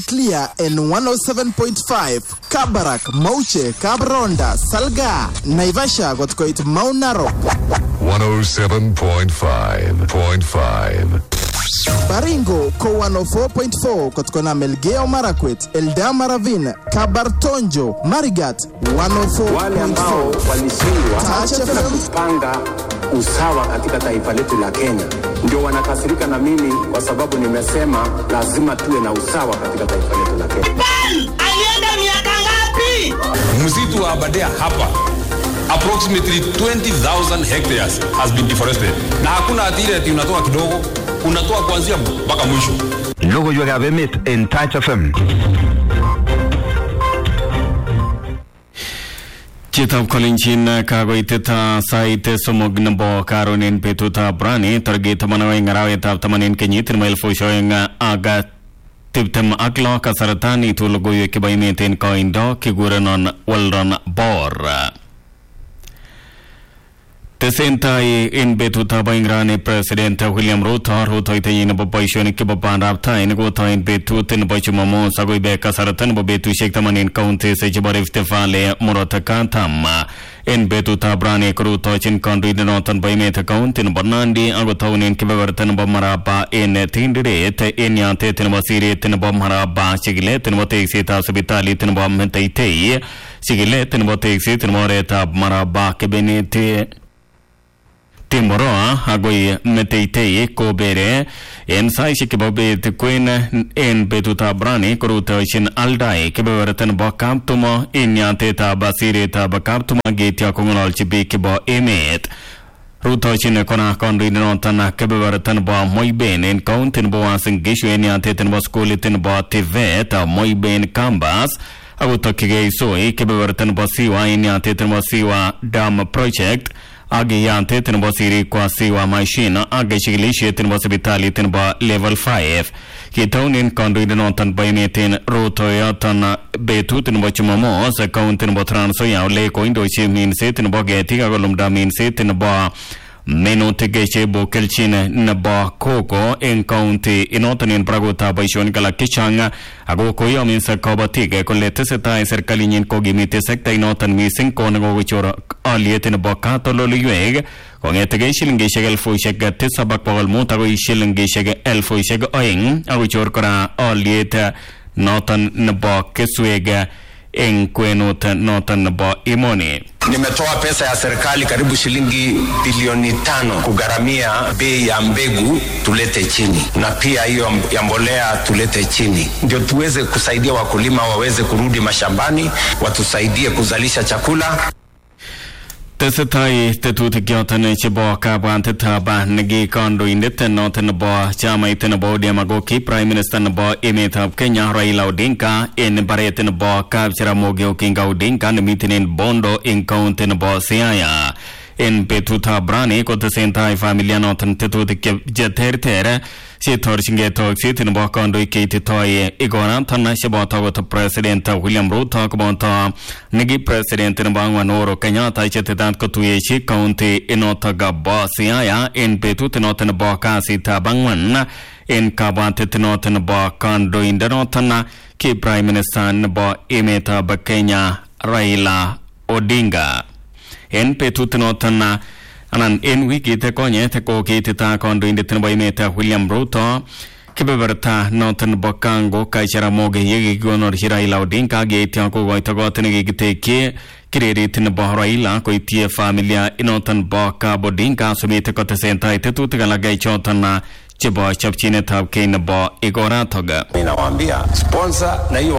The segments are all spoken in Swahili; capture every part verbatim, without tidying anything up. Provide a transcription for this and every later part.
Clear in one oh seven point five, Kabarak, Mauche, Kabronda, Salga, Naivasha got quite Mount Narok. one oh seven point five point five. Baringo, Ko one oh four point four, Kotkona Melgeo Marakwet, Eldama Ravine, Kabartonjo, Marigat, one oh four point four. Touch F M. Kupanga usawa katika taifa letu la Kenya. Ndio wanakasirika na mimi kwa sababu nimesema lazima tuwe na usawa katika taifa letu la Kenya. Alienda miaka ngapi? Msitu wa Aberdare hapa approximately twenty thousand hectares has been deforested. Na hakuna atire ati unatoa kidogo, unatoa kuanzia mpaka mwisho. Logo yoga bemit in Touch F M. Chitab Kolinchin Kagoiteta Saite Somognabo Karonin Petuta Brani Target Manawing Raweta Tamanin Kenyit Melfo showing Aga Tiptem Aklo Kasaratani to Logo Yakibaimitin Coindo Kiguranon Waldron Bor. Tesentai in Betuta Baingrani President William Ruto, Ruto Itain Boboishon Kibapan Rapta, in Goto in Betutin Bochumamo, Sagoibe Kasaratan, Bobetu Shektaman in County, Sejabarif Tefale, Morotakantam, in Betuta Brani Kruto, Chin Country, the Northern Baimeta Count in Bernandi, Agoton in Kibavertan Bomaraba, in Tindire, in Yantetin Basiri, in Bomaraba, Sigilet, and what takes it as a Vitalit and Bommente, Sigilet, and what takes it and Moreta Maraba, Cabinet. Timoroa, Agoi Meteite, Kobere, and Saisi Kibobe, the Queen, and Betuta Brani, Kurutoshin Aldai, Kibertan Bokaptumo, Inyateta Basirita Bakaptuma, Gatia Kumunal Chibikibo, Emit. Rutoshin Kona Kondi Notana, Kibertan Ba, Moiben, and Count in Boas and Gishu, Inyatan Boskulitin Ba Tivet, Moiben Kambas. Agutokige Soi, Kibertan Bosiwa, Inyatan Bosiwa Dam Project. Agi yante tenbo siri kwa siwa machine agi shigilishi tenbo sabitali tenbo level five kitaunin kondu idenotan baimetin roto yatan betu tenbo chumamo sa kaun tenbo transo ya le ko indo chi min se tenbo geti ga golumda min se tenbo meno tegeche bo kelchine na ba koko en county inotan in praguta baishon kala kichanga ago ko yo min sa kobatige ko lete seta serikali nyen ko gimite sekta inotan mi sin ko ngo wichora aliyeten ba katolo liweg ko ngetege shilingi shegel fo shega tesabak pawal mutago shilingi shega el fo shega oing ago chor kora aliyeta notan na ba keswega en kwenota notan na ba imoni. Nimetoa pesa ya serikali karibu shilingi bilioni tano kugharamia bei ya mbegu tulete chini, na pia hiyo ya mbolea tulete chini, ndio tuweze kusaidia wakulima waweze kurudi mashambani, watusaidie kuzalisha chakula. Tesetai tetuti kyotan chibo kabante taba ngi kondo indete noten bo chama iten bo diamagoki Prime Minister bo Emeta Kenya Raila Odinga in bareten bo kabchara moge Okinga Odinga mitinin bondo in county bo Siaya in Betuta Brani ko tesentai familia noten tetuti jetertere si torshinge toksi tin bo kondo ikiti toye igona tanna shibo to President William Ruto ko nigi President Bangwanoro Kenyatta chetetan ko tuyeshi county inotaga bo Siaya in Betuta noten bo kasi tabangwan in kabante noten bo kondo indenotan ki Prime Minister bo Emeta Kenya Raila Odinga in Betuta noten anan en wiki te konye te ko kiti ta kondo indeten Emeta William Ruto kibeberta noten bokango kaishara moge yegi gonor Raila Odinga ge tianko goita gotene ge ke kireri tin bo Raila ko itie familia inoten boka Odinga sumite ko te senta ite tutgala ge chotana chibo chapchine tab ke na bo igora toga. Ninawaambia sponsor na hiyo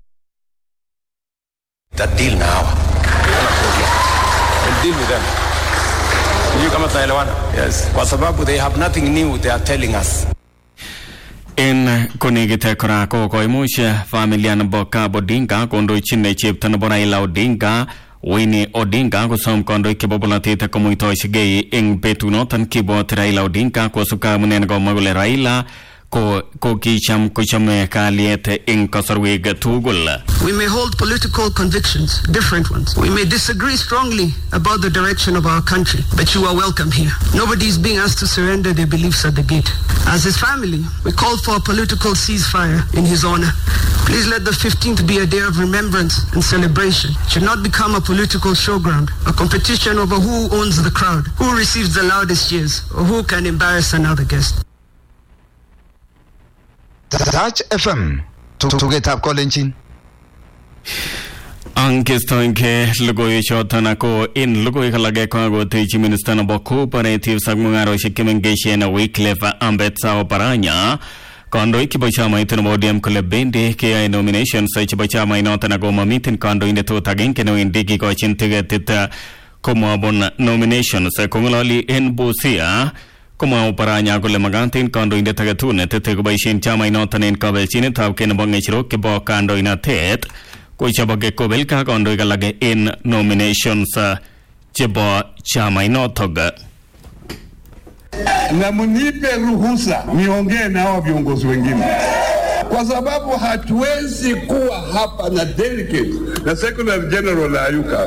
that deal now. We'll deal with them. You kama tunaelewana? Yes. Kwa sababu they have nothing new they are telling us. In konigite kora ko ko imushe familia na boka Odinga kondo chine chip tan Raila Odinga Winnie Odinga ko som kondo ke populate ta komuito shige in betu no tan kibo Raila Odinga ko suka munen go magule Raila ko ko kicham kochame kalyet ing kasarwek tugul. We may hold political convictions, different ones. We may disagree strongly about the direction of our country, but you are welcome here. Nobody is being asked to surrender their beliefs at the gate. As his family, we call for a political ceasefire in his honor. Please let the fifteenth be a day of remembrance and celebration. It should not become a political showground, a competition over who owns the crowd, who receives the loudest cheers, or who can embarrass another guest. Touch F M. Tugetap Kolenjin. Ang kistoinke logoiwek choton ko in logoiwek alage ko akotechi minister nebo cooperative ak mung'aroshek chemengechen Wycliffe Ambetsa Oparanya kandoik chebo chamait nebo O D M kole bendi keyoe nominations chebo chamainoton ako mamiten kandoindet ot agenge newendi kikochin tiketit komwabon nominations kong'ololi en Busia. Komwa Oparanya kole magantin kandoindet age tugul netete koboisien chamainoton en kabelchinetab kei nebo ng'echerok chebo kandoinatet kochoboke kobel ka kandoik alage en nominations chebo chamainotok. Na munipe ruhusa niongee na hao viongozi wengine, kwa sababu hatuwezi kuwa hapa na delegate na secretary general ayuka.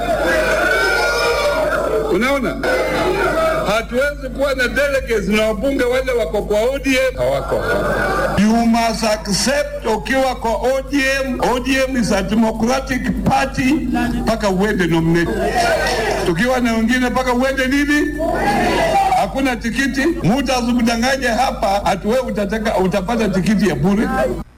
Unaona, hatuwezi kuwa na delegates na wabunge wale wako kwa O D M hawako. You must accept ukiwa kwa O D M. O D M is a democratic party paka uende nominate. Tukiwa na wengine paka uende nini? Hakuna tikiti. Mtu azikudanganye hapa atuwe utataka utapata tikiti ya bure.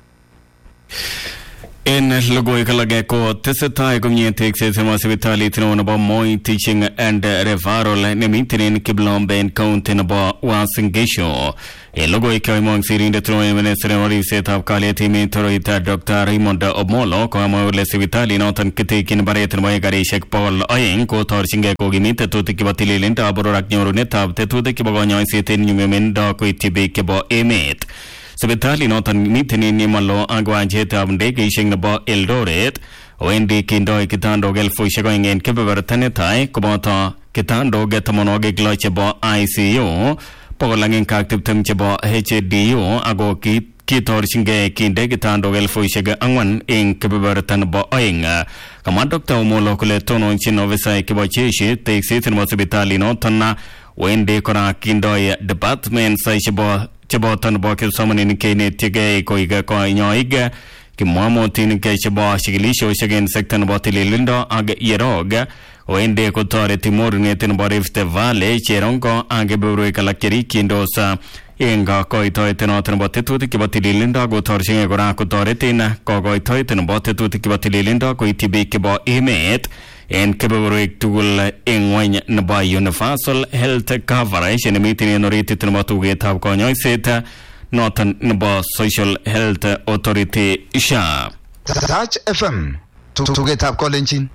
En logoiwek alage ko tesetai komie tekset nebo sipitalit neo nebo Moi Teaching and Referral nemiten en Kiblombe County nebo Uasin Gishu. En logoiwek koimong sirindet nebo minister nebo ripsetab kalyet emet Toroita Doctor Raymond Omolo komwa kole sipitalit noton kitekyin baret nebo ekarisiek bogol oeng kotorchingei kokimit tetutik chebo tililindab boror ak nyorunetab tetutik chebo konyoiset en nyumnyumindo koityi biik chebo emet. Sipitali noton miten en Yemalo ak wanjetab ndegeisiek nebo Eldoret wendi kindoi kitandok elfusiek oeng en kebeberta netai koboto kitandok tamonwogik lo chebo I C U, bogol agenge ak tiptem chebo H D U ako kitorchingei kinde kitandok elfusiek ang'wan en kebeberta nebo oeng. Kamwa Doctor Omolo kole tononchin ofisaek chebo jeshi tekset nebo sipitali noton wendi kora kindoi departments chebo cheboton nebo kipsomaninik keinetyigei koik konyoik kimwamotinik chebo chikilisiosiek en sekta nebo tililindo ak yerog wendi kotoreti mornet nebo Rift Valley, Cherongo ak kebeberwek alak cherikyindos en kokoitoet noton nebo tetutik chebo tililindo kotorchingei kora kotoretin kokoitoet nebo tetutik chebo tililindo koityi biik chebo emet en kebeberwek tugul en ng'weny nebo Universal Health Coverage nemiten en oritit nebo tugetab konyoiset noton nebo Social Health Authority S H A. Touch F M. Tugetab Kolenjin.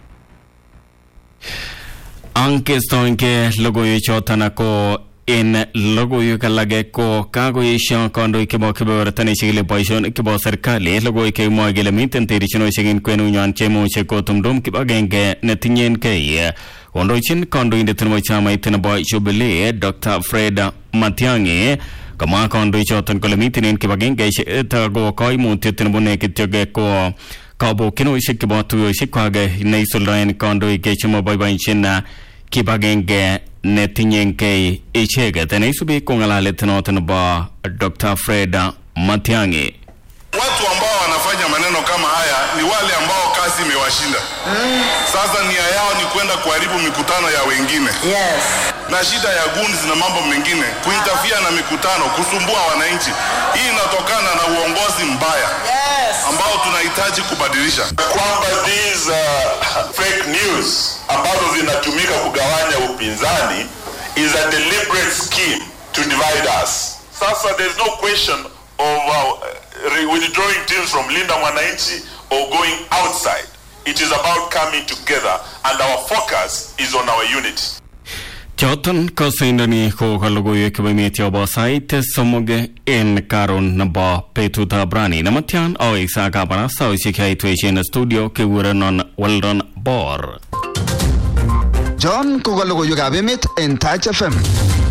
Ang kestoinke logoiwek choton ko en logoiwek alage ko kakoesho kandoik chebo kebeberta nechikili boisionik chebo serikali logoiwek chemwoe kele miten terchinosiek en kwenunywan cheimuche kotumdum kibagenge netinyenkei. Kondochin kandoindet nebo chamait nebo Jubilee Doctor Fred Matiang'i kamwa kandoik choton kole miten en kibagengeisiek ako koimutiet nebune kityok ko kabokinoisiek chebo tuiyosiekwak neisuldoen kandoik chemoboiboenjin kibagenge netinyenkei icheket. Neisubi kong'alalet noton nebo Doctor Fred Matiang'i. Watu ambao wanafanya maneno kama haya ni wale ambao kazi imewashinda. Mm. Sasa nia yao ni kwenda kuharibu mikutano ya wengine. Yes. Na shida ya guns na mambo mengine, kuintafia na mikutano, kusumbua wananchi. Hii inatokana na uongozi mbaya. Yes. Ambao tunahitaji kubadilisha. Kwamba these uh, fake news ambazo zinatumika kugawanya upinzani is a deliberate scheme to divide us. Sasa there's no question of uh, withdrawing teams from Linda Mwananchi or going outside. It is about coming together and our focus is on our unity. Choton kasindani ko kalogoiwek chebo emet yobo sait somok en karon nebo betutab rani. Namatyan awek sa kabarastaosiek yaitweisien studio kekurenon Weldon Bor. John ko kalogoiwekab emet en Touch F M.